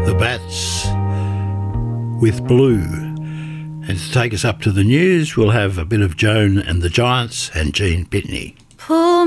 The Bats with Blue. And to take us up to the news, we'll have a bit of Joan and the Giants and Gene Pitney. Pull